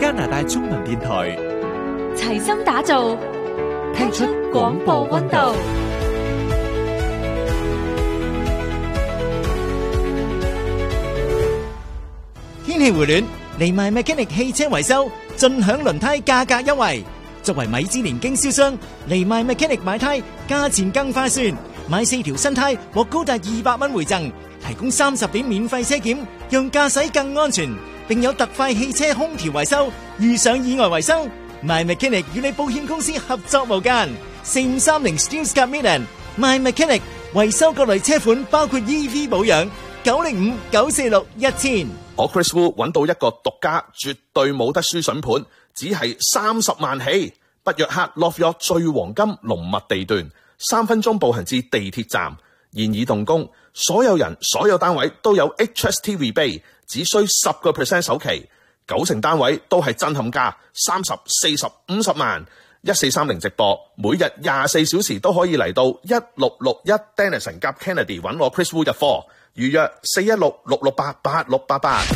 加拿大中文電台， 齊心打造，聽出廣播溫度。 天氣回暖，嚟埋 Mechanic 汽車維修，盡享輪胎價格優惠。作為米芝蓮經銷商，嚟埋 Mechanic 買胎價錢更划算，買4條新胎獲高達200蚊回贈，提供30點免費車檢，讓駕駛更安全，並有特快汽車空調維修，遇上意外維修，My Mechanic 與你保險公司合作無間。4530 Steeles Midland My Mechanic 維修各類車款，包括 EV 保養，905 946 1000。 我 Chris Wu 揾到一個獨家絕對冇得輸筍盤，只係30萬起，北約克 Love York 最黃金龍脈地段，3分鐘步行至地鐵站，現已動工，所有人所有單位都有 HST rebate， 只需 10% 首期，9成單位都係震撼價，30、40、50萬，1430直播，每日24小時都可以嚟到1661 Denison 夾 Kennedy 揾我 Chris Wu 入貨。預約416-668-8688。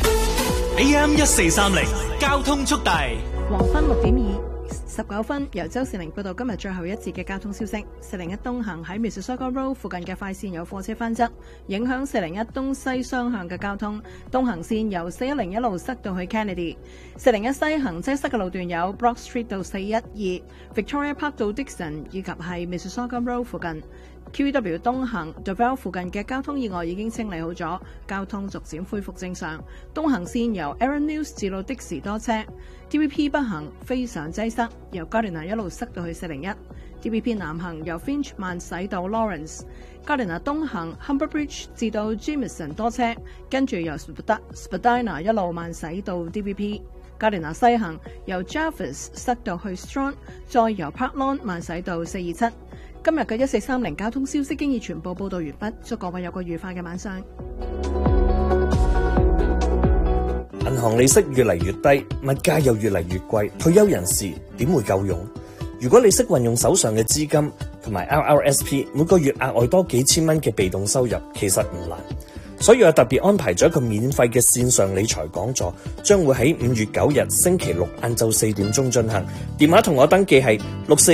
AM 1430交通速遞。 黃昏6:19分，由周士玲報道今日最後一節嘅交通消息。401東行喺 Mississauga Road 附近嘅快線有貨車翻側，影響401東西雙向嘅交通。東行線由410一路塞到去 Kennedy。401西行車塞嘅路段有 Brock Street 到412、Victoria Park 到 Dixon， 以及係 Mississauga Road 附近。QEW 東行 Davao 附近嘅交通意外已經清理好咗，交通逐漸恢復正常。東行線由 Aaron Mills 至到的士多車。TVP 北行非常擠塞，由 Gardiner 一路塞到去401。TVP 南行由 Finch 慢駛到 Lawrence。Gardiner 東行 Humber Bridge 至到 Jameson 多車，跟住由 Spadina 一路慢駛到 DVP。Gardiner 西行由 Jarvis 塞到去 Strong， 再由 Park Lawn 慢駛到427。今日嘅1430交通消息經已全部報道完畢，祝各位有個愉快嘅晚上。 銀行利息越嚟越低，物價又越嚟越貴，退休人士點會夠用？如果你識運用手上嘅資金同埋 RRSP， 每個月額外多幾千蚊嘅被動收入，其實唔難。所以我特別安排咗一個免費嘅線上理財講座，將會喺5月9日星期六晏晝4點鐘進行。電話同我登記係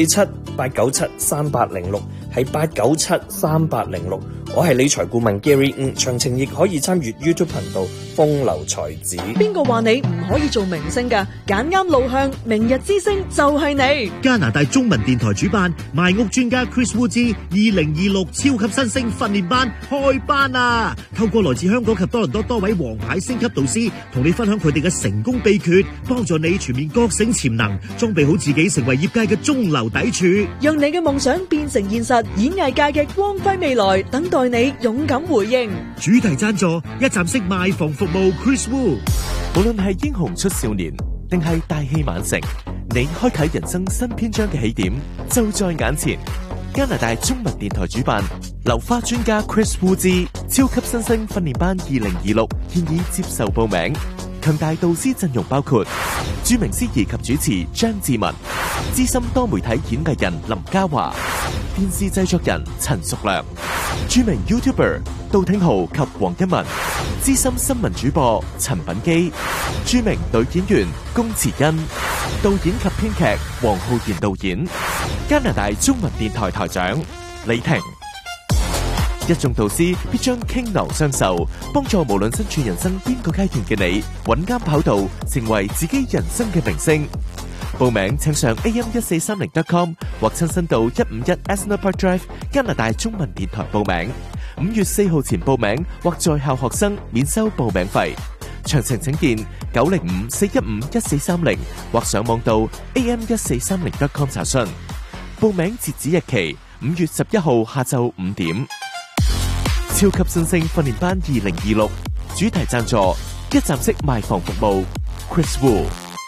647-897-3806，係897-3806。我係理財顧問 Gary， 詳情亦可以參與 YouTube 頻道風流才子。 邊個話你唔可以做明星㗎？揀啱路向，明日之星就係你。 加拿大中文電台主辦賣屋專家 Chris Wu 之2026超級新星訓練班開班啊！透過來自香港及多倫多多位王牌星級導師，同你分享佢哋嘅成功秘訣，幫助你全面覺醒潛能，裝備好自己成為業界嘅中流砥柱， 讓你嘅夢想變成現實，演藝界嘅光輝未來等待你勇敢回應。 主題贊助一站式賣房服務 Chris Wu。 無論係英雄出少年，定係大器晚成，你開啟人生新篇章嘅起點就在眼前。加拿大中文電台主辦流花專家 Chris Wu 之超級新星訓練班2026現已接受報名，強大導師陣容包括著名司儀及主持張志文、資深多媒體演藝人林嘉華、電視製作人陳淑良、著名 YouTuber 杜挺豪及黃一文、資深新聞主播陳品基、著名女演員龔慈恩、導演及編劇黃浩然導演、加拿大中文電台台長李婷。一眾導師必將傾囊相授，幫助無論身處人生邊個階段嘅你，穩啱跑道，成為自己人生嘅明星。報名請上 am1430.com 或親身到151 Asner Park Drive 加拿大中文電台報名。5月4號前報名或在校學生免收報名費。詳情請見905-415-1430或上網到 am1430.com 查詢。報名截止日期5月11號下晝5點。超級新星訓練班2026主題贊助一站式賣房服務 Chris Wu。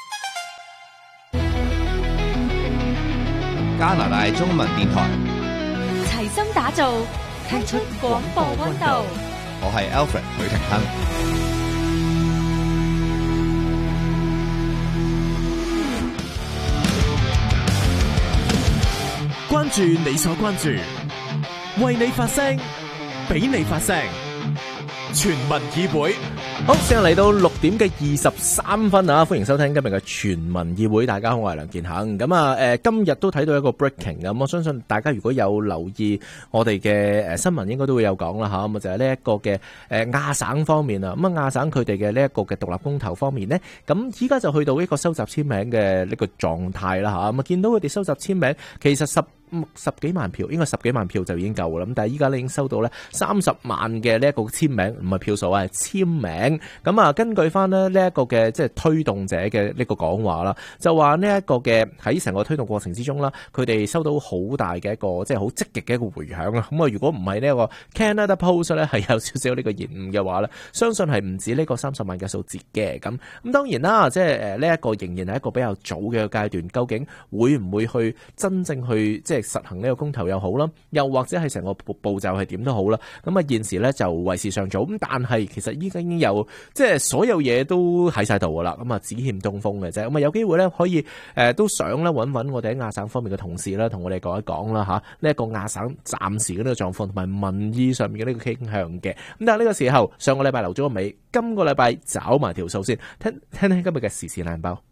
加拿大中文電台齊心打造，聽出廣播溫度。 我係 Alfred 許廷亨。關注你所關注，為你發聲，俾你發聲。 全民議會。好，時間嚟到6點嘅23分啊！歡迎收聽今日嘅全民議會。大家好，我係梁健恒。咁啊，今日都睇到一個 breaking 咁，我相信大家如果有留意我哋嘅新聞，應該都會有講啦吓。咁就係呢一個嘅亞省方面啊，咁啊亞省佢哋嘅呢一個嘅獨立公投方面呢，咁依家就去到一個收集簽名嘅呢個狀態啦吓。咁啊見到佢哋收集簽名，其實十幾萬票，應該10幾萬票就已經夠啦。咁但係依家咧已經收到咧30萬嘅呢一個簽名，唔係票數啊，係簽名。咁啊，根據翻咧呢一個嘅即係推動者嘅呢個講話啦，就話呢一個嘅喺成個推動過程之中啦，佢哋收到好大嘅一個即係好積極嘅一個回響啊。咁啊，如果唔係呢一個 Canada Post 咧係有少少呢個延誤嘅話咧，相信係唔止呢個30萬嘅數字嘅。咁當然啦，即係呢一個仍然係一個比較早嘅一個階段，究竟會唔會去真正去即係實行呢個公投又好啦，又或者係成個步驟係點都好啦。咁啊現時咧就為時尚早，咁但係其實依家已經有即係所有嘢都喺晒度噶啦。咁啊只欠東風嘅啫。咁啊有機會咧可以都想咧揾我哋喺亞省方面嘅同事啦，同我哋講一講啦吓呢一個亞省暫時嘅呢個狀況同埋民意上面嘅呢個傾向嘅。咁但係呢個時候，上個禮拜留咗個尾，今個禮拜找埋條數先，聽聽今日嘅時事懶包。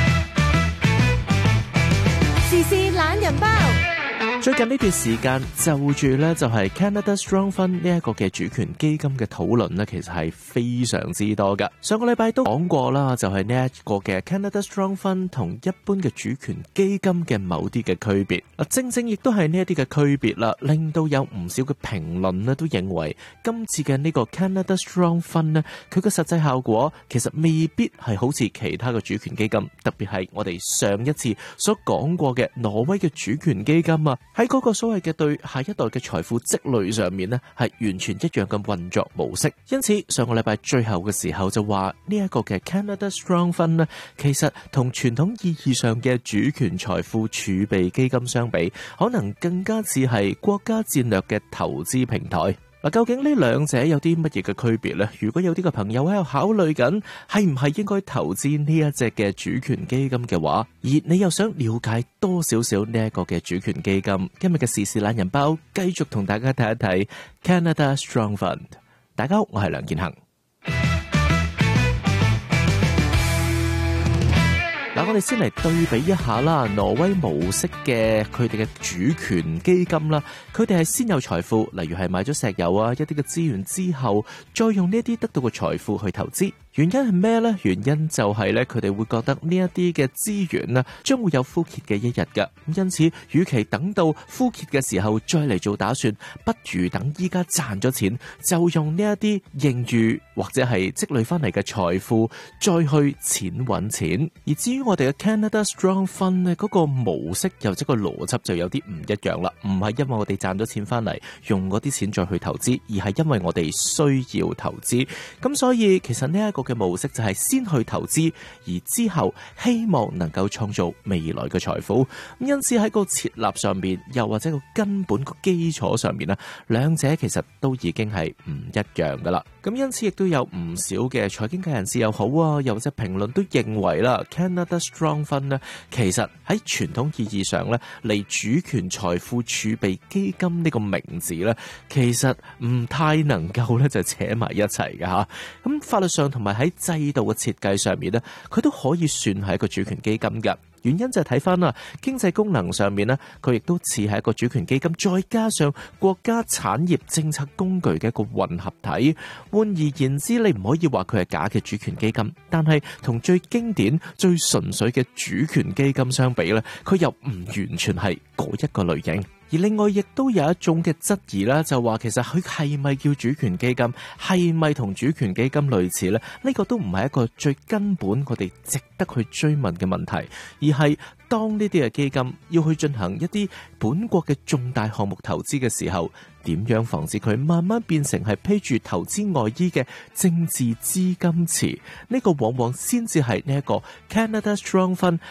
時事懶人包。 最近呢段時間就住咧就係 Canada Strong Fund 呢一個嘅主權基金嘅討論咧，其實係非常之多噶。上個禮拜都講過啦，就係呢一個嘅 Canada Strong Fund 同一般嘅主權基金嘅某啲嘅區別。正正亦都係呢一啲嘅區別啦，令到有唔少嘅評論咧都認為今次嘅呢個 Canada Strong Fund 咧，佢嘅實際效果其實未必係好似其他嘅主權基金，特別係我哋上一次所講過嘅挪威嘅主權基金啊。喺嗰個所謂嘅對下一代嘅財富積累上面呢，係完全一樣嘅運作模式。因此上個禮拜最後嘅時候就話呢一個嘅 Canada Strong Fund 呢，其實同傳統意義上嘅主權財富儲備基金相比，可能更加似係國家戰略嘅投資平台。究竟呢兩者有啲乜嘢嘅區別呢？如果有啲嘅朋友喺度考慮緊係唔係應該投資呢一隻嘅主權基金嘅話，而你又想了解多少少呢一個嘅主權基金，今日嘅時事懶人包繼續同大家睇一睇 Canada Strong Fund。大家好，我係梁健恒。嗱，我哋先嚟對比一下啦，挪威模式嘅佢哋嘅主權基金啦，佢哋係先有財富，例如係買咗石油啊一啲嘅資源之後，再用呢一啲得到嘅財富去投資。原因係咩呢？原因就係咧，佢哋會覺得呢一啲嘅資源啊，將會有枯竭嘅一日㗎。因此，與其等到枯竭嘅時候再嚟做打算，不如等依家賺咗錢，就用呢一啲盈餘或者係積累翻嚟嘅財富，再去錢揾錢。而至於我哋嘅 Canada Strong Fund 呢，嗰個模式又即個邏輯就有啲唔一樣啦。唔係因為我哋賺咗錢翻嚟，用嗰啲錢再去投資，而係因為我哋需要投資。咁所以其實呢一個嘅模式就係先去投資，而之後希望能夠創造未來嘅財富。因此喺個設立上面，又或者個根本個基礎上面，兩者其實都已經係唔一樣噶啦。咁因此亦都有唔少嘅財經界人士又好啊，又或者評論都認為啦，Canada Strong Fund 呢，其實喺傳統意義上呢，離主權財富儲備基金呢個名字呢，其實唔太能夠呢就扯埋一齊嘅吓。咁法律上同埋喺制度嘅設計上面呢，佢都可以算係一個主權基金㗎。原因就係睇翻啦，經濟功能上面呢，佢亦都似係一個主權基金，再加上國家產業政策工具嘅一個混合體。換而言之，你唔可以話佢係假嘅主權基金，但係同最經典、最純粹嘅主權基金相比呢，佢又唔完全係嗰一個類型。而另外亦都有一種嘅質疑啦，就話其實佢係咪叫主權基金，係咪同主權基金類似呢？呢個都唔係一個最根本我哋值得去追問嘅問題，而係當呢啲嘅基金要去進行一啲本國嘅重大項目投資嘅時候，點樣防止佢慢慢變成係披住投資外衣嘅政治資金池？呢個往往先至係呢一個 Canada Strong Fund